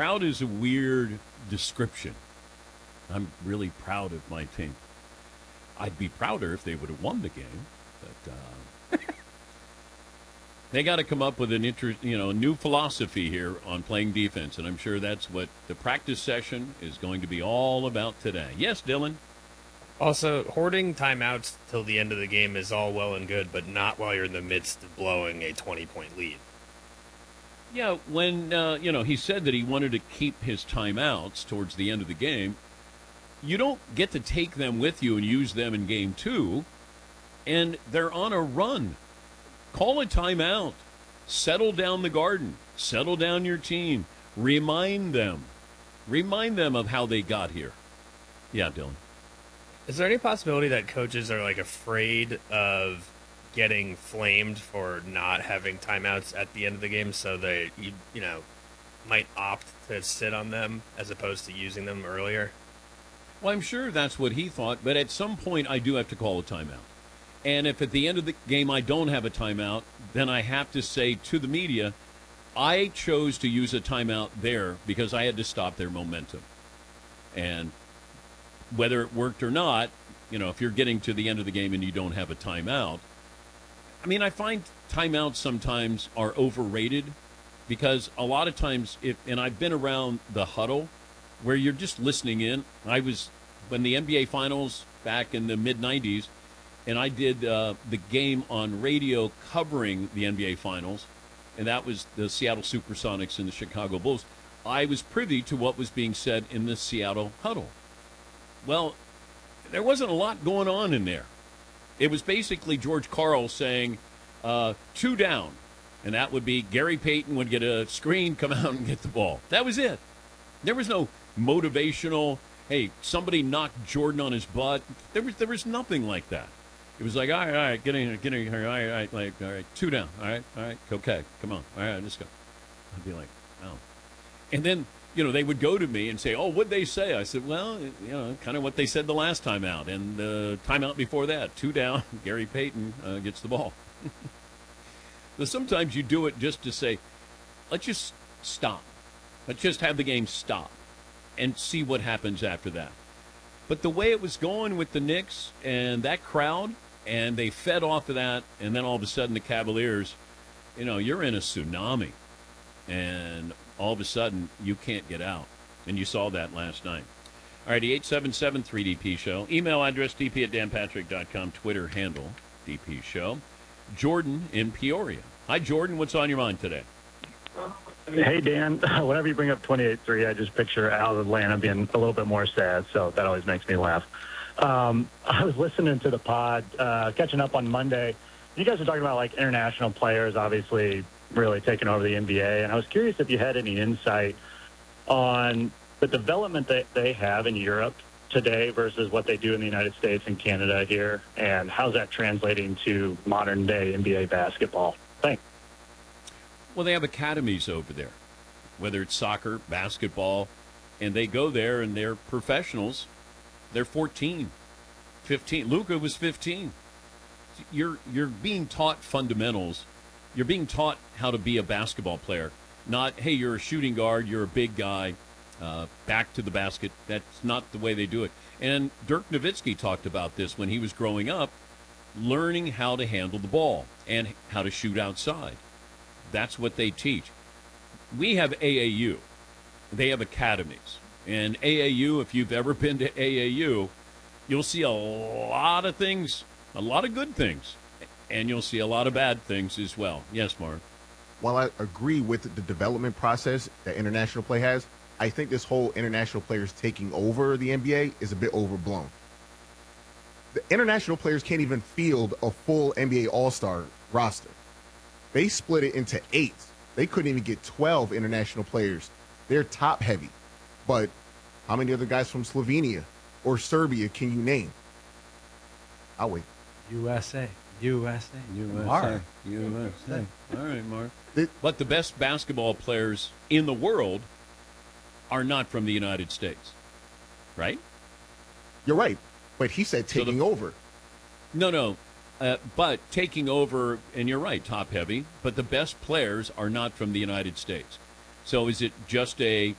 proud is a weird description. I'm really proud of my team. I'd be prouder if they would have won the game, but they got to come up with a new philosophy here on playing defense, and I'm sure that's what the practice session is going to be all about today. Yes, Dylan? Also, hoarding timeouts till the end of the game is all well and good, but not while you're in the midst of blowing a 20-point lead. Yeah, when, he said that he wanted to keep his timeouts towards the end of the game, you don't get to take them with you and use them in game two, and they're on a run. Call a timeout. Settle down the garden. Settle down your team. Remind them. Remind them of how they got here. Yeah, Dylan. Is there any possibility that coaches are afraid of getting flamed for not having timeouts at the end of the game, so they might opt to sit on them as opposed to using them earlier? Well, I'm sure that's what he thought, but at some point I do have to call a timeout. And if at the end of the game I don't have a timeout, then I have to say to the media, I chose to use a timeout there because I had to stop their momentum. And whether it worked or not, if you're getting to the end of the game and you don't have a timeout, I find timeouts sometimes are overrated because a lot of times, and I've been around the huddle where you're just listening in. I was, when the NBA Finals back in the mid-'90s, and I did the game on radio covering the NBA Finals, and that was the Seattle Supersonics and the Chicago Bulls. I was privy to what was being said in the Seattle huddle. Well, there wasn't a lot going on in there. It was basically George Karl saying, 2 down, and that would be Gary Payton would get a screen, come out and get the ball. That was it. There was no motivational, hey, somebody knocked Jordan on his butt. There was nothing like that. It was like, all right, get in here, all right, 2 down, all right, okay, come on, all right, let's go. I'd be like, oh. And then, they would go to me and say, oh, what'd they say? I said, well, kind of what they said the last time out, and the timeout before that, 2 down, Gary Payton gets the ball. But sometimes you do it just to say, let's just stop. Let's just have the game stop and see what happens after that. But the way it was going with the Knicks and that crowd, and they fed off of that, and then all of a sudden the Cavaliers, you're in a tsunami. And all of a sudden you can't get out. And you saw that last night. All righty, 877-3DP Show. Email address dp@danpatrick.com. Twitter handle DP Show. Jordan in Peoria. Hi, Jordan. What's on your mind today? Hey, Dan. Whenever you bring up 28-3, I just picture Al of Atlanta being a little bit more sad, so that always makes me laugh. I was listening to the pod, catching up on Monday. You guys were talking about, international players, obviously, really taking over the NBA, and I was curious if you had any insight on the development that they have in Europe today versus what they do in the United States and Canada here, and how's that translating to modern-day NBA basketball? Thanks. Well, they have academies over there, whether it's soccer, basketball, and they go there and they're professionals. They're 14, 15. Luka was 15. You're being taught fundamentals. You're being taught how to be a basketball player. Not, hey, you're a shooting guard, you're a big guy, back to the basket. That's not the way they do it. And Dirk Nowitzki talked about this when he was growing up, learning how to handle the ball and how to shoot outside. That's what they teach. We have AAU. They have academies. And AAU, if you've ever been to AAU, you'll see a lot of things, a lot of good things, and you'll see a lot of bad things as well. Yes, Mark? While I agree with the development process that international play has, I think this whole international players taking over the NBA is a bit overblown. The international players can't even field a full NBA All-Star roster. They split it into 8. They couldn't even get 12 international players. They're top-heavy. But how many other guys from Slovenia or Serbia can you name? I'll wait. USA. Mark. USA. All right, Mark. But the best basketball players in the world are not from the United States, right? You're right. But he said taking over. No. But taking over, and you're right, top-heavy, but the best players are not from the United States. So is it just a